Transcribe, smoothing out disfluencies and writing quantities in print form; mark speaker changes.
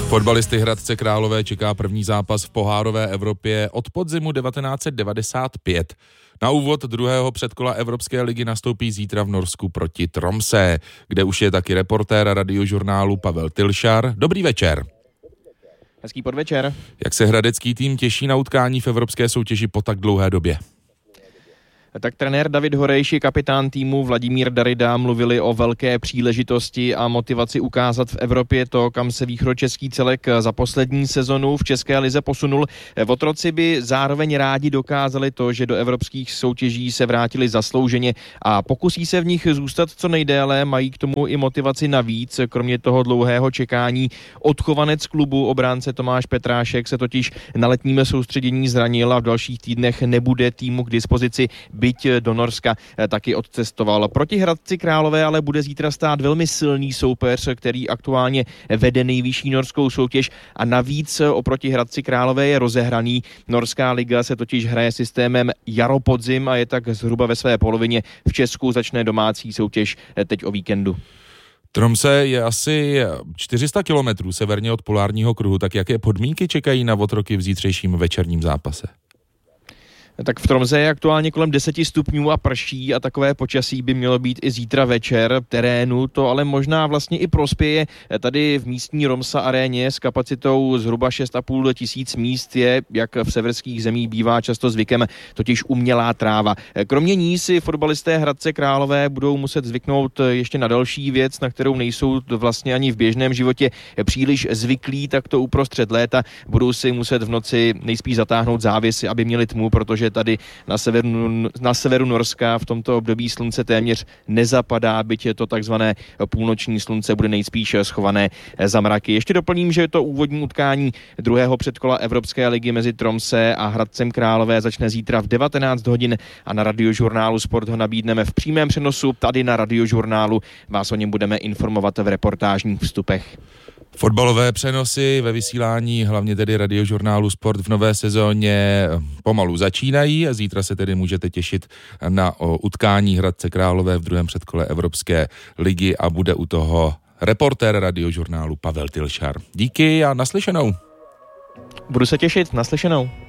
Speaker 1: Fotbalisty Hradce Králové čeká první zápas v pohárové Evropě od podzimu 1995. Na úvod druhého předkola Evropské ligy nastoupí zítra v Norsku proti Tromsø, kde už je taky reportér Radiožurnálu Pavel Tilšar. Dobrý večer.
Speaker 2: Hezký podvečer.
Speaker 1: Jak se hradecký tým těší na utkání v evropské soutěži po tak dlouhé době?
Speaker 2: Tak trenér David Horejš i kapitán týmu Vladimír Darida mluvili o velké příležitosti a motivaci ukázat v Evropě to, kam se východočeský celek za poslední sezonu v České lize posunul. Otroci by zároveň rádi dokázali to, že do evropských soutěží se vrátili zaslouženě a pokusí se v nich zůstat co nejdéle, mají k tomu i motivaci navíc, kromě toho dlouhého čekání. Odchovanec klubu obránce Tomáš Petrášek se totiž na letním soustředění zranil a v dalších týdnech nebude týmu k dispozici, byť do Norska taky odcestoval. Proti Hradci Králové ale bude zítra stát velmi silný soupeř, který aktuálně vede nejvyšší norskou soutěž a navíc oproti Hradci Králové je rozehraný. Norská liga se totiž hraje systémem jaro-podzim a je tak zhruba ve své polovině. V Česku začne domácí soutěž teď o víkendu.
Speaker 1: Tromsø je asi 400 kilometrů severně od polárního kruhu, tak jaké podmínky čekají na otroky v zítřejším večerním zápase?
Speaker 2: Tak v Tromsø je aktuálně kolem 10 stupňů a prší a takové počasí by mělo být i zítra večer. Terénu to ale možná vlastně i prospěje. Tady v místní Romsa aréně s kapacitou zhruba 6,5 tisíc míst je, jak v severských zemích bývá často zvykem, totiž umělá tráva. Kromě ní si fotbalisté Hradce Králové budou muset zvyknout ještě na další věc, na kterou nejsou vlastně ani v běžném životě příliš zvyklí, tak to uprostřed léta budou si muset v noci nejspíš zatáhnout závěsy, aby měli tmu, protože tady na severu Norska v tomto období slunce téměř nezapadá, byť je to takzvané půlnoční slunce bude nejspíš schované za mraky. Ještě doplním, že to úvodní utkání druhého předkola Evropské ligy mezi Tromsø a Hradcem Králové začne zítra v 19 hodin a na Radiožurnálu Sport ho nabídneme v přímém přenosu. Tady na Radiožurnálu vás o něm budeme informovat v reportážních vstupech.
Speaker 1: Fotbalové přenosy ve vysílání, hlavně tedy Radiožurnálu Sport v nové sezóně pomalu začínají a zítra se tedy můžete těšit na utkání Hradce Králové v druhém předkole Evropské ligy a bude u toho reportér Radiožurnálu Pavel Tilšar. Díky a naslyšenou.
Speaker 2: Budu se těšit, naslyšenou.